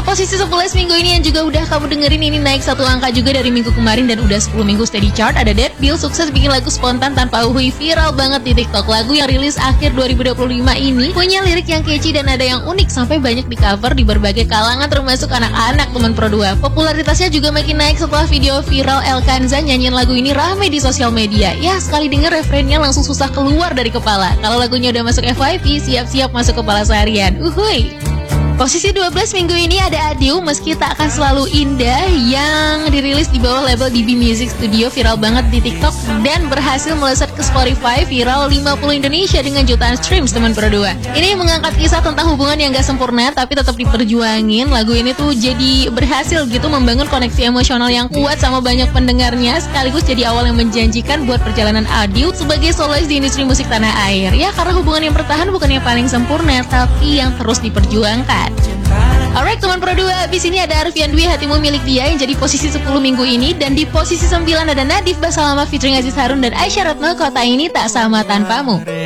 posisi 11 minggu ini yang juga udah kamu dengerin ini naik satu angka juga dari minggu kemarin dan udah 10 minggu steady chart. Ada Deadbil, sukses bikin lagu spontan tanpa uhui, viral banget di TikTok. Lagu yang rilis akhir 2025 ini punya lirik yang catchy dan ada yang unik sampai banyak di cover di berbagai kalangan termasuk anak-anak teman Pro 2. Popularitasnya juga makin naik setelah video viral Elkanza nyanyiin lagu ini rame di sosial media. Ya, sekali denger refrennya langsung susah keluar dari kepala. Kalau lagunya udah masuk FYP, siap-siap masuk kepala seharian. Uhuy. Posisi 12 minggu ini ada Adieu, Meski Tak Akan Selalu Indah, yang dirilis di bawah label DB Music Studio, viral banget di TikTok dan berhasil melesat ke Spotify, viral 50 Indonesia dengan jutaan streams teman Pro 2. Ini mengangkat kisah tentang hubungan yang gak sempurna tapi tetap diperjuangin. Lagu ini tuh jadi berhasil gitu membangun koneksi emosional yang kuat sama banyak pendengarnya, sekaligus jadi awal yang menjanjikan buat perjalanan Adieu sebagai solois di industri musik tanah air. Ya, karena hubungan yang bertahan bukan yang paling sempurna tapi yang terus diperjuangkan. Alright teman Pro 2, abis ini ada Arfian Dwi, Hatimu Milik Dia yang jadi posisi 10 minggu ini. Dan di posisi 9 ada Nadif Basalamah featuring Aziz Harun dan Aisyah Retno, Kota Ini Tak Sama Tanpamu.